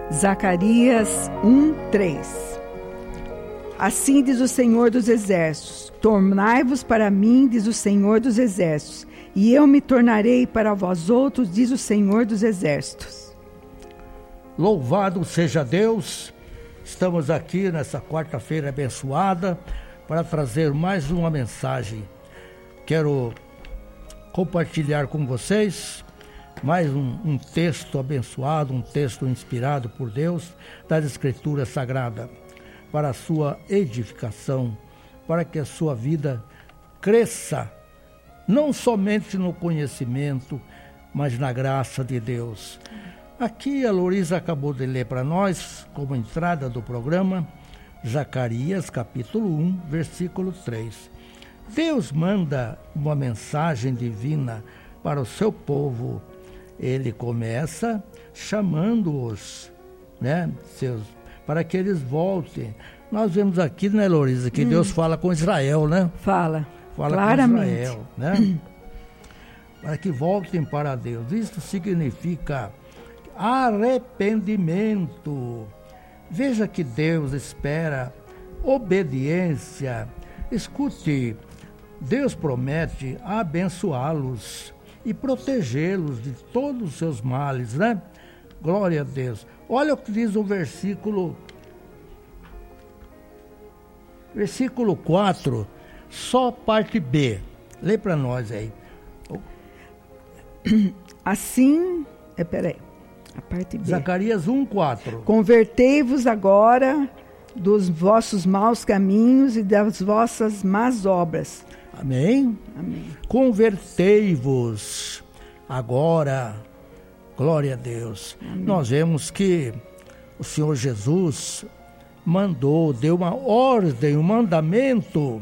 Zacarias 1:3. Assim diz o Senhor dos Exércitos: tornai-vos para mim, diz o Senhor dos Exércitos, e eu me tornarei para vós outros, diz o Senhor dos Exércitos. Louvado seja Deus! Estamos aqui nessa quarta-feira abençoada para trazer mais uma mensagem. Quero compartilhar com vocês mais um texto abençoado, um texto inspirado por Deus das Escrituras Sagradas, para a sua edificação, para que a sua vida cresça, não somente no conhecimento, mas na graça de Deus. Aqui a Loriza acabou de ler para nós, como entrada do programa, Zacarias capítulo 1, versículo 3. Deus manda uma mensagem divina para o seu povo. Ele começa chamando-os, né, para que eles voltem. Nós vemos aqui, né, Loriza, que Deus fala com Israel, né? Fala claramente. Com Israel, né? Para que voltem para Deus. Isso significa arrependimento. Veja que Deus espera obediência. Escute, Deus promete abençoá-los e protegê-los de todos os seus males, né? Glória a Deus. Olha o que diz o versículo 4, só parte B. Lê para nós aí. Assim, a parte B. Zacarias 1:4. Convertei-vos agora dos vossos maus caminhos e das vossas más obras. Amém? Amém. Convertei-vos agora. Glória a Deus. Amém. Nós vemos que o Senhor Jesus deu uma ordem, um mandamento: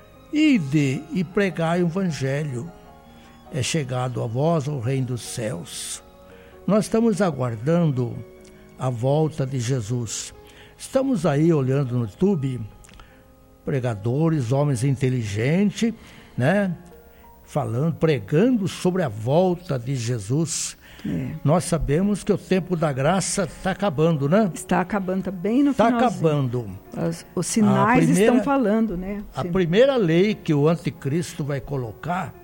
ide e pregai o evangelho. É chegado a vós o reino dos céus. Nós estamos aguardando a volta de Jesus. Estamos aí olhando no YouTube pregadores, homens inteligentes, né? Pregando sobre a volta de Jesus. Nós sabemos que o tempo da graça está acabando, né? Está acabando, está bem no final. finalzinho. Está acabando. Os sinais estão falando, né? A primeira lei que o anticristo vai colocar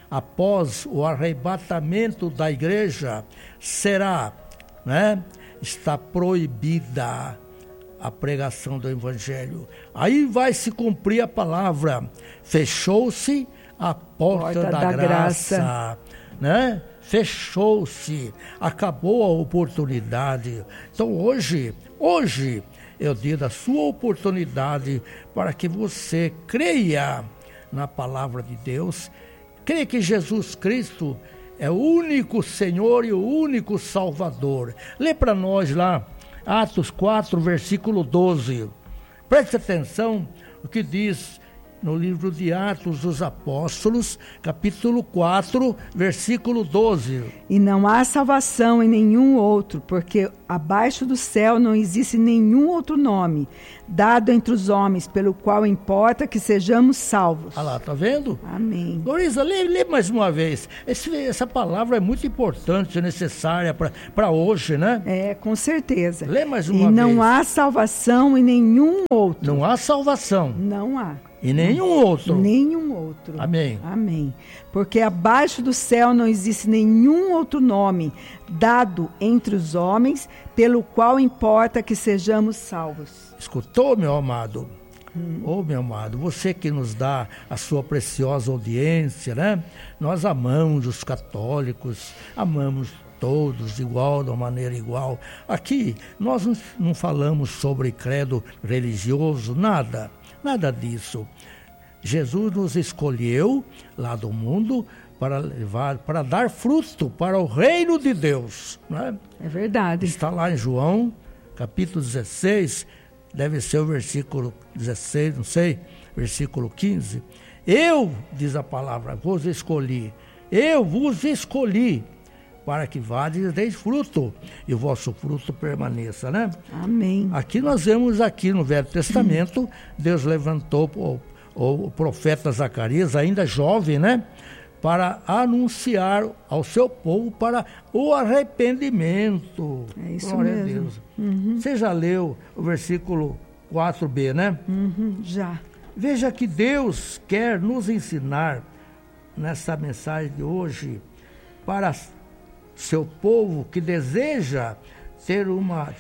após o arrebatamento da igreja será, né? Está proibida a pregação do evangelho. Aí vai se cumprir a palavra: fechou-se a porta da graça, né? Fechou-se, acabou a oportunidade. Então hoje é o dia da sua oportunidade para que você creia na palavra de Deus, creia que Jesus Cristo é o único Senhor e o único Salvador. Lê para nós lá Atos 4, versículo 12. Preste atenção o que diz no livro de Atos dos Apóstolos, capítulo 4, versículo 12. E não há salvação em nenhum outro, porque abaixo do céu não existe nenhum outro nome dado entre os homens, pelo qual importa que sejamos salvos. Olha lá, tá vendo? Amém. Loriza, lê mais uma vez. Essa palavra é muito importante, necessária para hoje, né? Com certeza. Lê mais uma vez. E não há salvação em nenhum outro. Não há salvação. Não há. E nenhum outro. Nenhum outro. Amém. Amém. Porque abaixo do céu não existe nenhum outro nome dado entre os homens, pelo qual importa que sejamos salvos. Escutou, meu amado? Oh, meu amado, você que nos dá a sua preciosa audiência, né? Nós amamos os católicos, amamos todos de uma maneira igual. Aqui nós não falamos sobre credo religioso, nada disso. Jesus nos escolheu lá do mundo para dar fruto para o reino de Deus, né? É verdade. Está lá em João, capítulo 16, deve ser o versículo 16, não sei, versículo 15. Eu, diz a palavra, vos escolhi para que vades e deis fruto, e o vosso fruto permaneça, né? Amém. Aqui nós vemos no Velho Testamento, Deus levantou o profeta Zacarias, ainda jovem, né? para anunciar ao seu povo para o arrependimento. É isso Glória mesmo. a Deus. Você já leu o versículo 4b, né? Já. Veja que Deus quer nos ensinar nessa mensagem de hoje para seu povo que deseja ter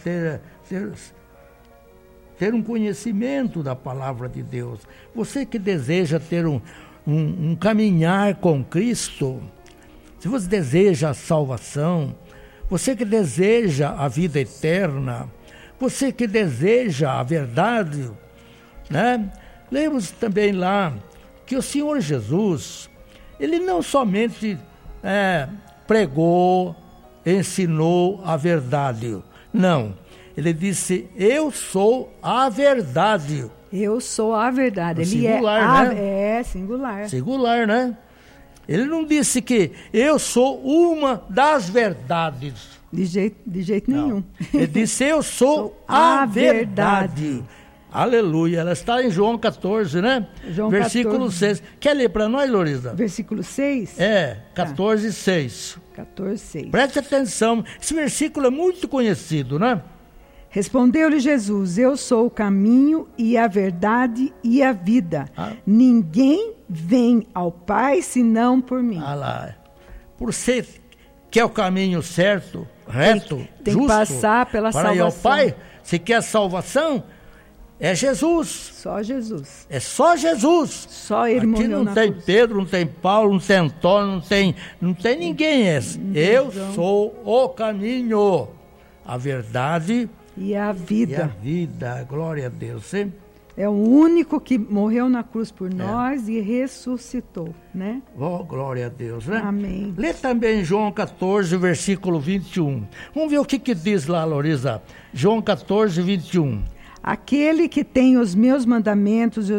um conhecimento da palavra de Deus. Você que deseja ter um caminhar com Cristo, se você deseja a salvação, você que deseja a vida eterna, você que deseja a verdade, né? Lemos também lá que o Senhor Jesus, ele não somente pregou, ensinou a verdade, não. Ele disse, eu sou a verdade. Eu sou a verdade. Ele singular, né? É singular. Singular, né? Ele não disse que eu sou uma das verdades. De jeito nenhum. Ele disse, eu sou a verdade. Aleluia. Ela está em João 14, né? João Versículo 14. 6. Quer ler para nós, Loriza? Versículo 6? 14, 6. 14, 6. Preste atenção. Esse versículo é muito conhecido, né? Respondeu-lhe Jesus, eu sou o caminho e a verdade e a vida. Ninguém vem ao Pai senão por mim. Ah lá. Por ser que é o caminho certo, reto, tem justo. que passar pela para ir ao salvação. Pai, se quer salvação, é Jesus. Só Jesus. É só Jesus. Só ele Aqui morreu não na tem cruz. Pedro, não tem Paulo, não tem Antônio, não tem ninguém. Eu sou o caminho, a verdade E a e a vida. vida. Glória a Deus. Hein? É o único que morreu na cruz por nós e ressuscitou, né? Oh, glória a Deus, né? Amém. Lê também João 14, versículo 21. Vamos ver o que diz lá, Loriza. João 14, 21. Aquele que tem os meus mandamentos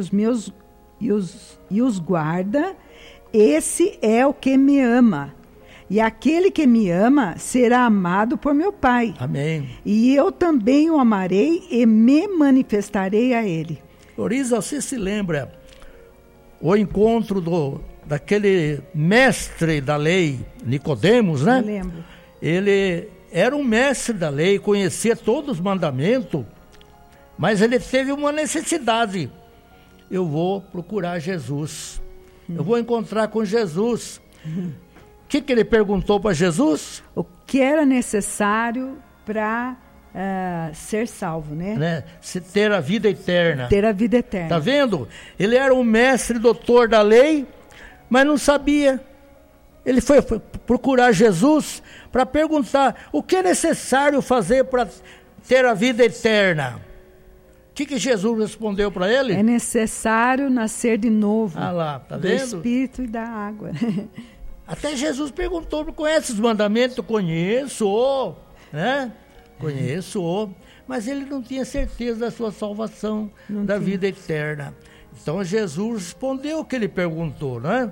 e os guarda, esse é o que me ama. E aquele que me ama será amado por meu Pai. Amém. E eu também o amarei e me manifestarei a ele. Loriza, você se lembra o encontro daquele mestre da lei, Nicodemos, né? Eu lembro. Ele era um mestre da lei, conhecia todos os mandamentos, mas ele teve uma necessidade. Eu vou procurar Jesus. Eu vou encontrar com Jesus. O que ele perguntou para Jesus? O que era necessário para ser salvo, né? Se ter a vida eterna. Ter a vida eterna. Tá vendo? Ele era um mestre, doutor da lei, mas não sabia. Ele foi procurar Jesus para perguntar o que é necessário fazer para ter a vida eterna. O que Jesus respondeu para ele? É necessário nascer de novo. Ah lá, tá do vendo? Espírito e da água. Até Jesus perguntou, conhece os mandamentos? Eu conheço, né? Conheço, mas ele não tinha certeza da sua salvação, da vida eterna. Então Jesus respondeu o que ele perguntou, né?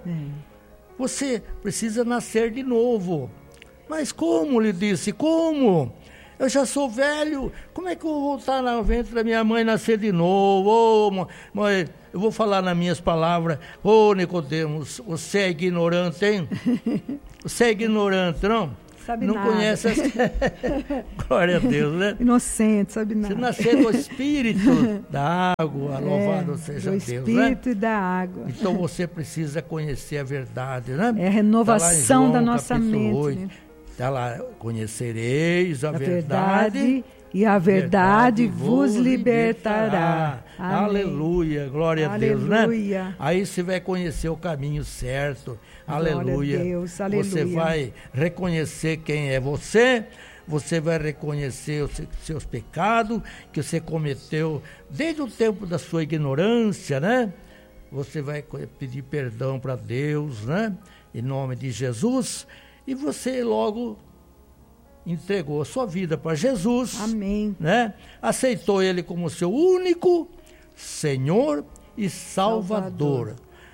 Você precisa nascer de novo. Mas como, ele disse, como? Eu já sou velho, como é que eu vou voltar no ventre da minha mãe e nascer de novo? Mãe, eu vou falar nas minhas palavras. Nicodemos, você é ignorante, hein? Você é ignorante, não? Sabe não nada. Conhece as... Glória a Deus, né? Inocente, sabe nada. Você nascer do Espírito, da água, louvado seja Deus, né? Do Espírito e da água. Então você precisa conhecer a verdade, né? É a renovação João, da nossa mente. 8, né? Está lá, conhecereis a verdade e a verdade vos libertará. Aleluia, glória a Deus, aleluia. Né? Aí você vai conhecer o caminho certo. Aleluia. Glória a Deus, aleluia. Você vai reconhecer quem é você. Você vai reconhecer os seus pecados que você cometeu desde o tempo da sua ignorância, né? Você vai pedir perdão para Deus, né? Em nome de Jesus. E você logo entregou a sua vida para Jesus. Amém. Né? Aceitou Ele como seu único Senhor e Salvador.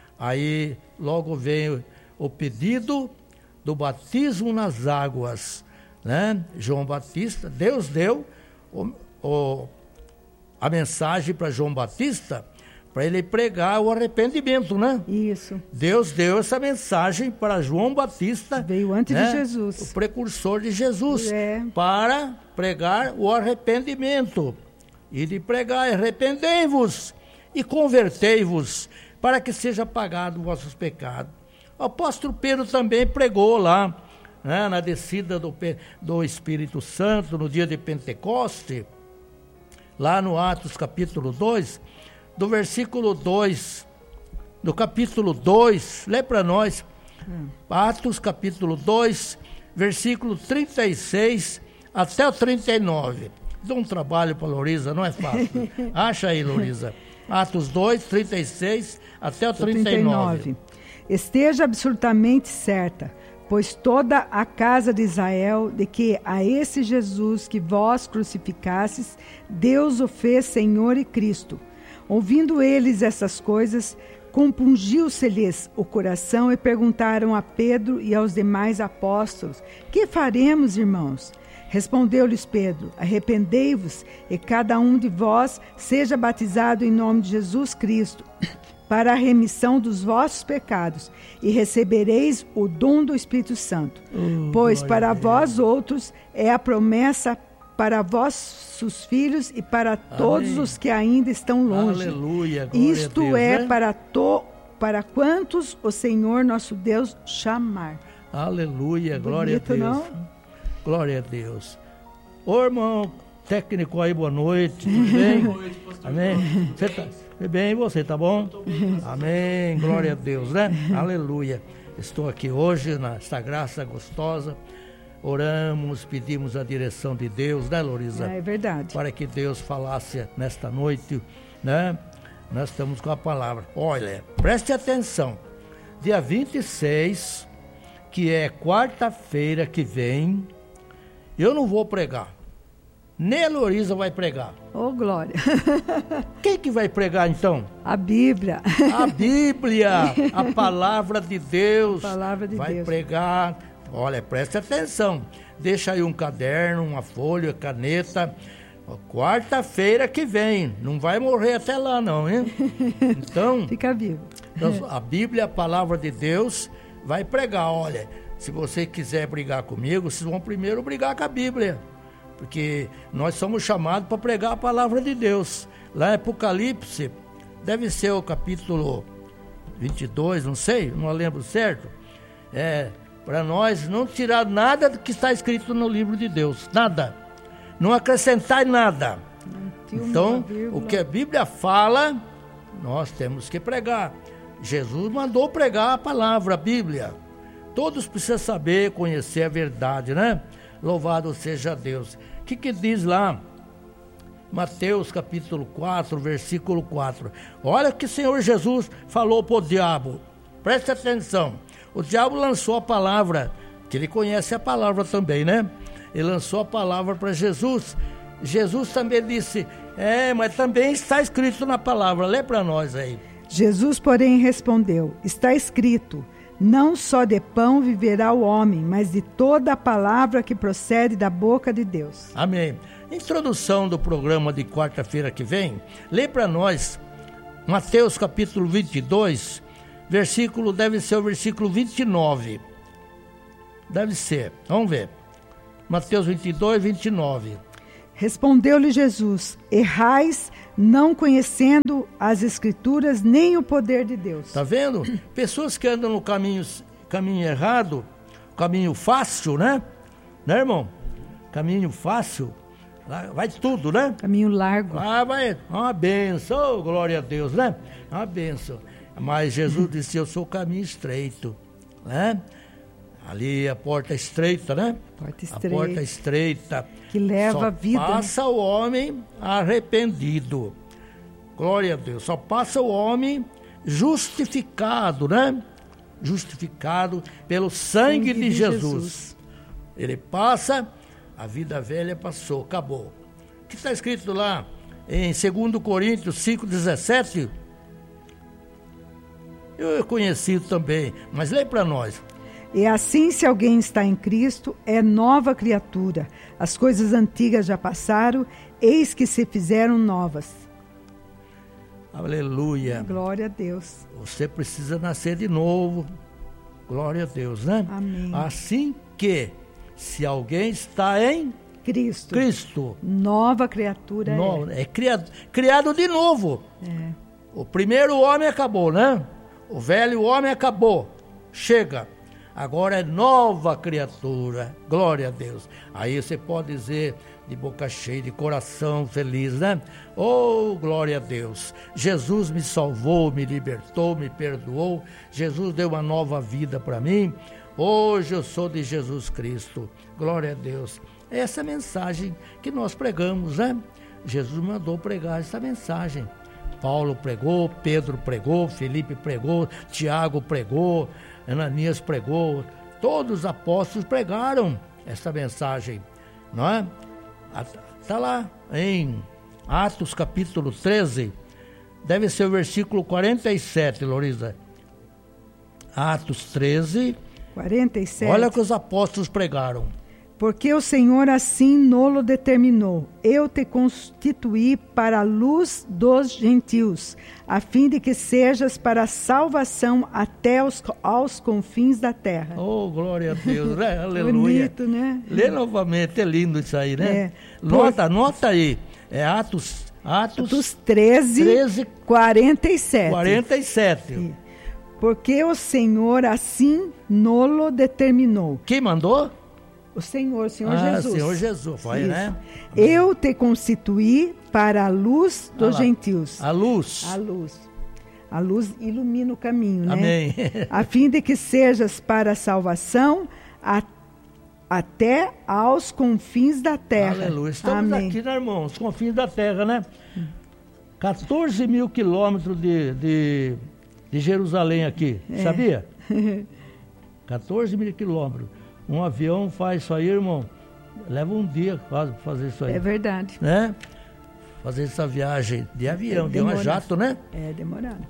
Aí logo veio o pedido do batismo nas águas. Né? João Batista, Deus deu a mensagem para João Batista para ele pregar o arrependimento, né? Isso. Deus deu essa mensagem para João Batista. Veio antes de Jesus. O precursor de Jesus. Para pregar o arrependimento. E de pregar, arrependei-vos e convertei-vos, para que seja apagado os vossos pecados. O apóstolo Pedro também pregou lá, né, na descida do Espírito Santo, no dia de Pentecoste, lá no Atos capítulo 2, do versículo 2, do capítulo 2, lê para nós, Atos capítulo 2, versículo 36 até o 39. Dá um trabalho para a Loriza, não é fácil. Acha aí, Loriza. Atos 2, 36 até o 39. Esteja absolutamente certa, pois toda a casa de Israel, de que a esse Jesus que vós crucificastes, Deus o fez Senhor e Cristo. Ouvindo eles essas coisas, compungiu-se-lhes o coração e perguntaram a Pedro e aos demais apóstolos: que faremos, irmãos? Respondeu-lhes Pedro: arrependei-vos e cada um de vós seja batizado em nome de Jesus Cristo para a remissão dos vossos pecados, e recebereis o dom do Espírito Santo. Pois para vós outros é a promessa para vossos filhos e para todos os que ainda estão longe. Aleluia, glória Isto a Deus, é, né? para quantos o Senhor nosso Deus chamar. Aleluia, glória Bonito, a Deus. não? Glória a Deus. Ô irmão técnico aí, boa noite, tudo bem? Boa noite, pastor. Amém? Você tá bem, e você, tá bom? Amém, glória a Deus, né? Aleluia. Estou aqui hoje nesta graça gostosa. Oramos, pedimos a direção de Deus, né, Loriza? É verdade. Para que Deus falasse nesta noite, né? Nós estamos com a palavra. Olha, preste atenção. Dia 26, que é quarta-feira que vem, eu não vou pregar. Nem a Loriza vai pregar. Ô, glória. Quem que vai pregar, então? A Bíblia. A Bíblia, a palavra de Deus. A palavra de vai Deus. Pregar. Olha, preste atenção. Deixa aí um caderno, uma folha, caneta. Quarta-feira que vem. Não vai morrer até lá, não, hein? Então, fica vivo. Então, a Bíblia, a palavra de Deus, vai pregar. Olha, se você quiser brigar comigo, vocês vão primeiro brigar com a Bíblia. Porque nós somos chamados para pregar a palavra de Deus. Lá em Apocalipse, deve ser o capítulo 22, não sei, não lembro certo. Para nós não tirar nada do que está escrito no livro de Deus. Nada. Não acrescentar nada. Então, o que a Bíblia fala, nós temos que pregar. Jesus mandou pregar a palavra, a Bíblia. Todos precisam saber, conhecer a verdade, né? Louvado seja Deus. O que diz lá? Mateus capítulo 4, versículo 4. Olha o que o Senhor Jesus falou para o diabo. Preste atenção. O diabo lançou a palavra, que ele conhece a palavra também, né? Ele lançou a palavra para Jesus. Jesus também disse, mas também está escrito na palavra. Lê para nós aí. Jesus, porém, respondeu, está escrito, não só de pão viverá o homem, mas de toda a palavra que procede da boca de Deus. Amém. Introdução do programa de quarta-feira que vem, lê para nós Mateus capítulo 22, deve ser o versículo 29. Deve ser, vamos ver. Mateus 22, 29. Respondeu-lhe Jesus, errais não conhecendo as Escrituras nem o poder de Deus. Tá vendo? Pessoas que andam no caminho errado, caminho fácil, né? Né, irmão? Caminho fácil, lá vai tudo, né? Caminho largo. Ah, vai, uma benção, glória a Deus, né? Uma benção. Mas Jesus disse, eu sou o caminho estreito, né? Ali a porta estreita, né? A porta estreita. Que leva a vida. Só passa o homem arrependido. Glória a Deus. Só passa o homem justificado, né? Justificado pelo sangue de Jesus. Ele passa, a vida velha passou, acabou. O que está escrito lá em 2 Coríntios 5,17? Eu conheci também, mas lê para nós. E assim, se alguém está em Cristo, é nova criatura. As coisas antigas já passaram, eis que se fizeram novas. Aleluia. Glória a Deus. Você precisa nascer de novo. Glória a Deus, né? Amém. Assim que, se alguém está em Cristo, nova criatura é criado de novo. O primeiro homem acabou, né? O velho homem acabou. Chega. Agora é nova criatura. Glória a Deus. Aí você pode dizer de boca cheia, de coração feliz, né? Oh, glória a Deus. Jesus me salvou, me libertou, me perdoou. Jesus deu uma nova vida para mim. Hoje eu sou de Jesus Cristo. Glória a Deus. É essa mensagem que nós pregamos, né? Jesus mandou pregar essa mensagem. Paulo pregou, Pedro pregou, Felipe pregou, Tiago pregou, Ananias pregou. Todos os apóstolos pregaram essa mensagem, não é? Está lá em Atos capítulo 13, deve ser o versículo 47, Loriza. Atos 13, 47. Olha o que os apóstolos pregaram. Porque o Senhor assim nolo determinou, eu te constituí para a luz dos gentios, a fim de que sejas para a salvação até aos confins da terra. Oh, glória a Deus, né? Aleluia. Bonito, né? Lê novamente, é lindo isso aí, né? Nota aí, é Atos 13, 47. 47. Porque o Senhor assim nolo determinou. Quem mandou? O Senhor Jesus. Senhor Jesus, foi, né? Eu te constituí para a luz dos gentios. A luz. A luz ilumina o caminho, né? Amém. A fim de que sejas para a salvação até aos confins da terra. Aleluia. Estamos aqui, né, irmão? Os confins da terra, né? 14 mil quilômetros de Jerusalém aqui, sabia? 14 mil quilômetros. Um avião faz isso aí, irmão. Leva um dia quase para fazer isso aí. É verdade. Né? Fazer essa viagem de avião, de um jato, né? É demorado.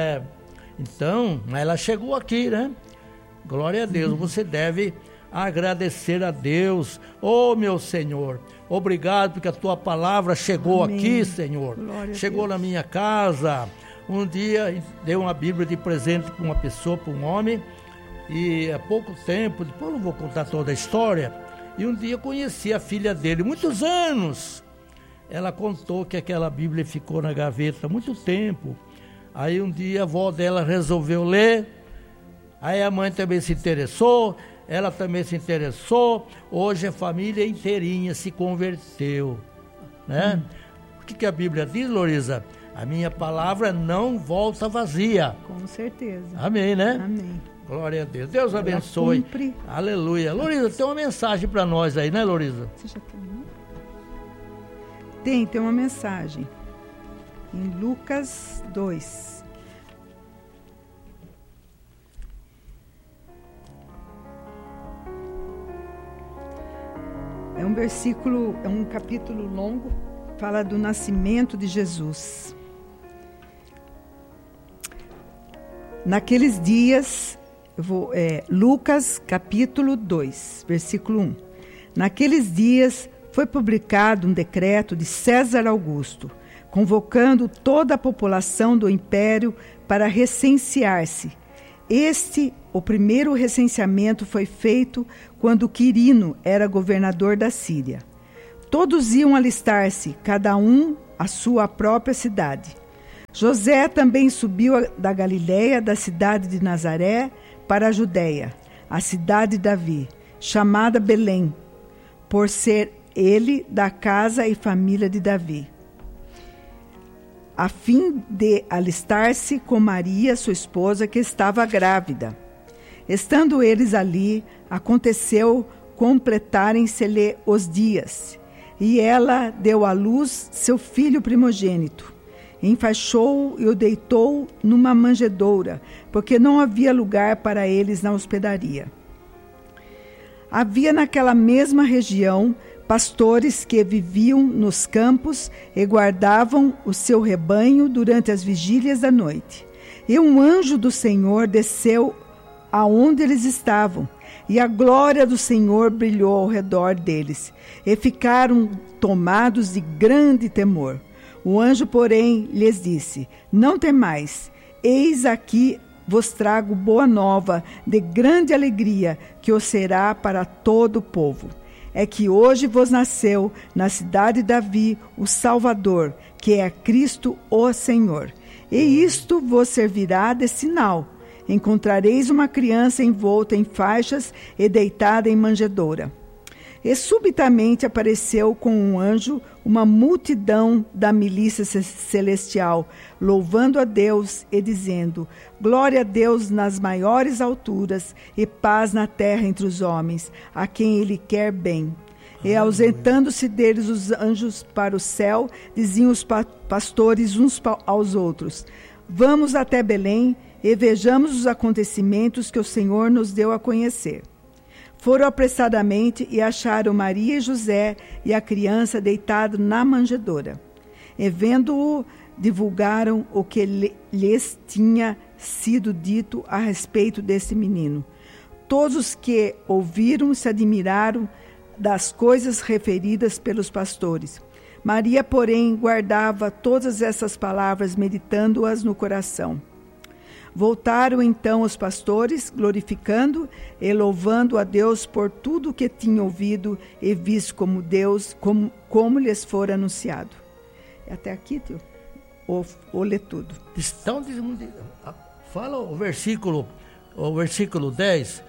Então, ela chegou aqui, né? Glória a Deus. Você deve agradecer a Deus. Oh, meu Senhor, obrigado porque a tua palavra chegou aqui, Senhor. Chegou na minha casa. Um dia deu uma Bíblia de presente para uma pessoa, para um homem. E há pouco tempo, depois não vou contar toda a história, e um dia eu conheci a filha dele, muitos anos. Ela contou que aquela Bíblia ficou na gaveta há muito tempo. Aí um dia a avó dela resolveu ler, aí a mãe também se interessou, ela também se interessou. Hoje a família inteirinha se converteu, né? O que a Bíblia diz, Loriza? A minha palavra não volta vazia. Com certeza. Amém, né? Amém. Glória a Deus. Deus abençoe. Cumpre. Aleluia. Loriza, tem uma mensagem para nós aí, né, Loriza? Você já terminou? Tem uma mensagem. Em Lucas 2. É um versículo, é um capítulo longo, fala do nascimento de Jesus. Naqueles dias, Lucas capítulo 2, versículo 1. Naqueles dias foi publicado um decreto de César Augusto, convocando toda a população do império para recensear-se. O primeiro recenseamento foi feito quando Quirino era governador da Síria. Todos iam alistar-se, cada um à sua própria cidade. José também subiu da Galiléia, da cidade de Nazaré, para a Judéia, a cidade de Davi, chamada Belém, por ser ele da casa e família de Davi, a fim de alistar-se com Maria, sua esposa, que estava grávida. Estando eles ali, aconteceu completarem-se-lhe os dias, e ela deu à luz seu filho primogênito. Enfaixou-o e o deitou numa manjedoura, porque não havia lugar para eles na hospedaria. Havia naquela mesma região pastores que viviam nos campos e guardavam o seu rebanho durante as vigílias da noite. E um anjo do Senhor desceu aonde eles estavam, e a glória do Senhor brilhou ao redor deles, e ficaram tomados de grande temor. O anjo, porém, lhes disse: Não temais, eis aqui vos trago boa nova de grande alegria, que o será para todo o povo. É que hoje vos nasceu na cidade de Davi o Salvador, que é Cristo o Senhor. E isto vos servirá de sinal: encontrareis uma criança envolta em faixas e deitada em manjedoura. E subitamente apareceu com um anjo uma multidão da milícia celestial, louvando a Deus e dizendo: Glória a Deus nas maiores alturas e paz na terra entre os homens, a quem Ele quer bem. E ausentando-se deles os anjos para o céu, diziam os pastores uns aos outros: Vamos até Belém e vejamos os acontecimentos que o Senhor nos deu a conhecer. Foram apressadamente e acharam Maria e José e a criança deitado na manjedoura. E vendo-o, divulgaram o que lhes tinha sido dito a respeito desse menino. Todos os que ouviram se admiraram das coisas referidas pelos pastores. Maria, porém, guardava todas essas palavras, meditando-as no coração. Voltaram então os pastores, glorificando e louvando a Deus por tudo o que tinham ouvido e visto como Deus, como lhes fora anunciado. Até aqui, tio? Ou lê tudo? Então, fala o versículo 10.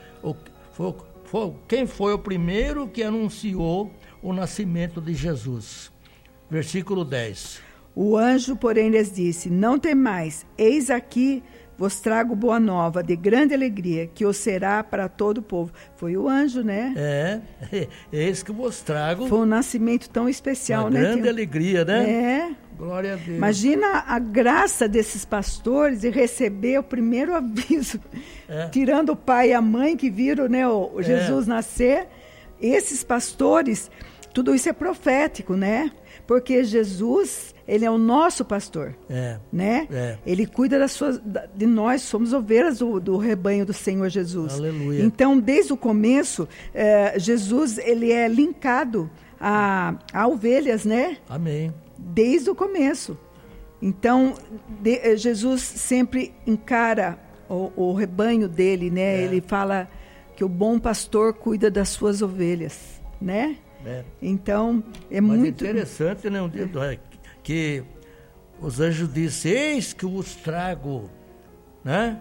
Quem foi o primeiro que anunciou o nascimento de Jesus? Versículo 10. O anjo, porém, lhes disse: Não temais, eis aqui vos trago boa nova, de grande alegria, que o será para todo o povo. Foi o anjo, né? Eis que vos trago. Foi um nascimento tão especial, uma né? Grande alegria, né? É. Glória a Deus. Imagina a graça desses pastores de receber o primeiro aviso, tirando o pai e a mãe que viram, né, o Jesus nascer. Esses pastores, tudo isso é profético, né? Porque Jesus, Ele é o nosso pastor, né? Ele cuida de nós, somos ovelhas do rebanho do Senhor Jesus. Aleluia. Então, desde o começo, Jesus, Ele é linkado a ovelhas, né? Amém. Desde o começo. Então, Jesus sempre encara o rebanho dele, né? Ele fala que o bom pastor cuida das suas ovelhas, né? Então, é Mas muito interessante, né? Que os anjos disseram: Eis que vos trago, né?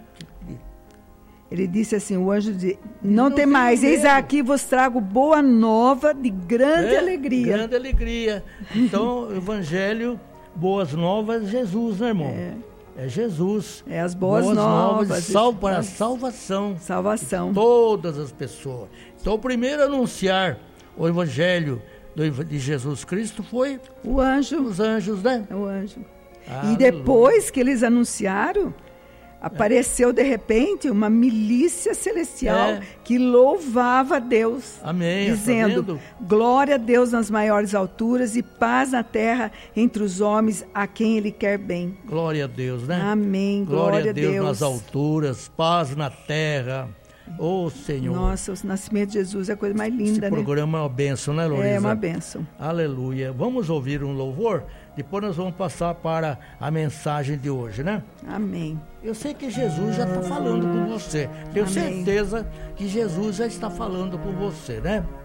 Ele disse assim, o anjo disse: Não temais, eis aqui vos trago boa nova de grande alegria. Grande alegria. Então, o evangelho, boas novas, Jesus, né, irmão? É Jesus. É as boas novas. Para a salvação. Salvação. De todas as pessoas. Então, o primeiro a anunciar o evangelho de Jesus Cristo foi o anjo. Os anjos, né? O anjo. E depois que eles anunciaram, apareceu de repente uma milícia celestial que louvava a Deus. Amém. Dizendo: Glória a Deus nas maiores alturas e paz na terra entre os homens a quem Ele quer bem. Glória a Deus, né? Amém. Glória a Deus nas alturas, paz na terra. Ô, Senhor. Nossa, o nascimento de Jesus é a coisa mais linda, Esse programa é uma bênção, né, Lorisa? É uma bênção. Aleluia. Vamos ouvir um louvor? Depois nós vamos passar para a mensagem de hoje, né? Amém. Eu sei que Jesus já está falando com você. Tenho certeza que Jesus já está falando com você, né?